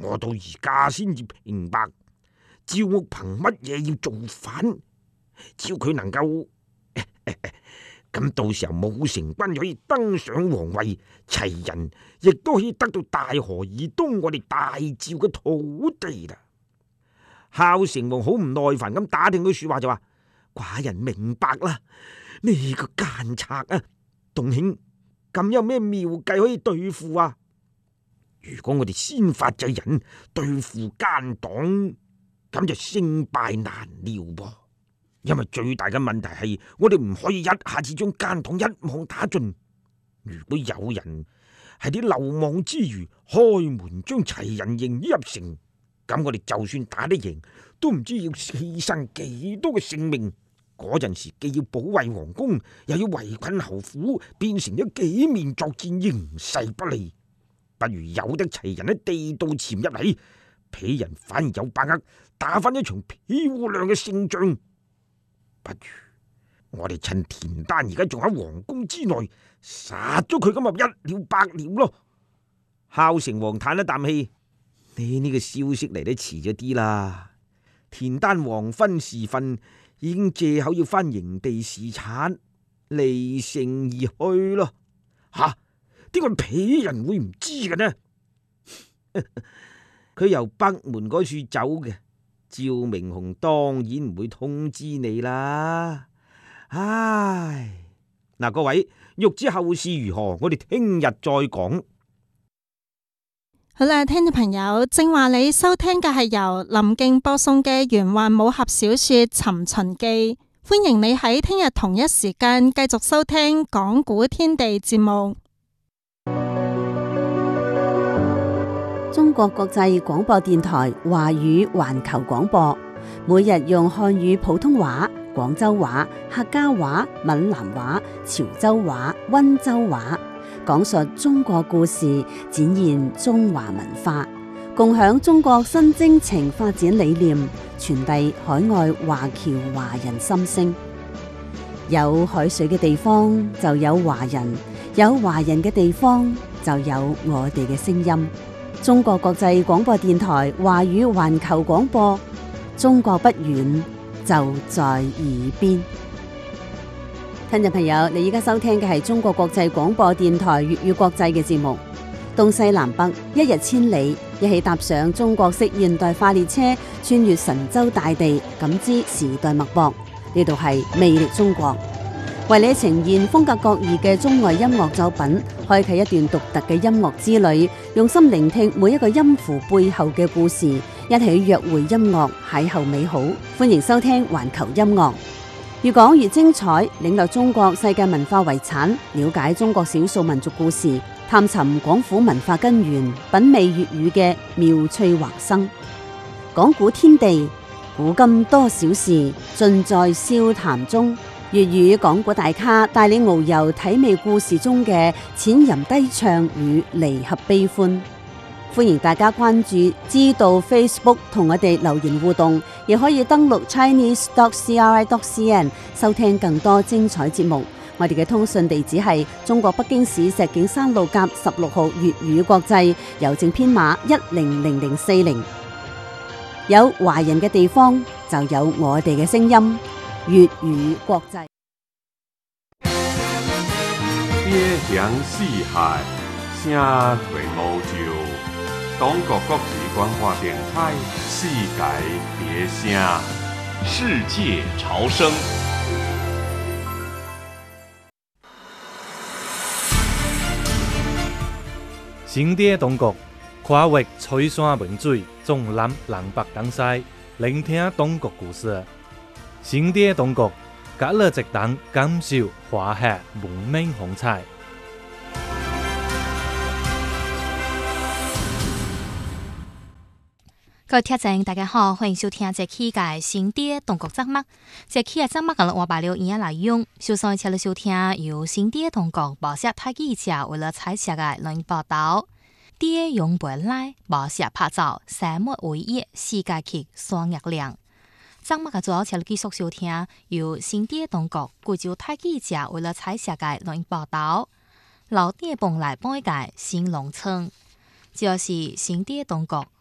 我到而家先至明白，趙武憑乜嘢要造反？只要佢能夠，咁到時候武成君可以登上皇位，齊人亦都可以得到大河以東我哋大趙嘅土地啦。孝成王好唔耐煩咁打聽佢說話就話：寡人明白啦，呢個奸賊啊，董卿咁有咩妙計可以對付啊？如果我哋先發制人對付奸黨，咁就勝敗難料噃。因為最大嘅問題係我哋唔可以一下子將奸黨一網打盡。如果有人係啲漏網之魚，開門將齊人迎於入城，咁我哋就算打得贏，都唔知要犧牲幾多嘅性命。嗰陣時既要保衛皇宮，又要圍困侯府，變成咗幾面作戰，形勢不利。不如由得齊人喺地道潛入嚟，鄙人反而有把握打翻一場漂亮嘅勝仗。不如我哋趁田丹而家仲喺皇宮之內，殺咗佢，咁咪一了百了咯。孝成王嘆一啖氣，呢個消息嚟得遲咗啲啦。田丹黃昏時分已經借口要翻營地視察，離城而去咯。吓，點解鄙人會唔知嘅呢？佢由北門嗰處走嘅，趙明雄當然唔會通知你啦。唉，嗱，各位欲知後事如何，我哋聽日再講。 好啦，聽眾朋友，正話你收聽嘅係由林敬播送嘅玄幻武俠小說《尋秦記》，歡迎你喺聽日同一時間繼續收聽講古天地節目。 中國國際廣播電台華語環球廣播，每日用漢語普通話、廣州話、客家話、閩南話、潮州話、溫州話，講述中國故事，展現中華文化，共享中國新征程發展理念，傳遞海外華僑華人心聲。有海水嘅地方就有華人，有華人嘅地方就有我哋嘅聲音。中國國際廣播電台華語環球廣播，中國不遠，就在耳邊。聽眾朋友，你而家收聽嘅係中國國際廣播電台粵語國際嘅節目。東西南北，一日千里，一起踏上中國式現代化列車，穿越神州大地，感知時代脈搏。呢度係魅力中國，為你呈現風格各異嘅中外音樂作品，開啟一段獨特嘅音樂之旅，用心聆聽每一個音符背後嘅故事，一起約會音樂，邂逅美好。歡迎收聽環球音樂，越講越精彩，領略中國世界文化遺產，了解中國少數民族故事，探尋廣府文化根源，品味粵語嘅妙趣橫生。講古天地，古今多少事，盡在笑談中。粵語講古大咖帶你遨遊體味故事中嘅淺吟低唱與離合悲歡。歡迎大家關注知道 Facebook 同我哋留言互動，亦可以登錄 chinese.cri.cn 收聽更多精彩節目。我哋嘅通訊地址係中國北京市石景山路甲16號粵語國際，郵政編碼100040。有華人嘅地方就有我哋嘅聲音。粵語國際， 邊疆四海，聲隨無就。中國國際廣播電台，世界別聲， 世界潮生。新的中國，跨越翠山文水，縱覽南北東西，聆聽中國故事。新的中國，隔了直等感受華夏文明風采。 各位聽眾大家好，歡迎收聽這期嘅新的中國節目。這期嘅節目嘅我把了音樂來用，首先請你收聽由新的中國報社太記者為了採寫嘅錄音報道。爹用本來報社拍照，沙漠唯一世界級雙月亮。節目嘅最後請你繼續收聽由新的中國貴州太記者為了採寫嘅錄音報道。老爹蹦來蹦嘅新農村，就是新的中國